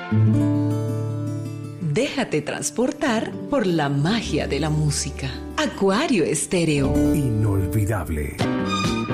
Déjate transportar por la magia de la música. Acuario Estéreo. Inolvidable.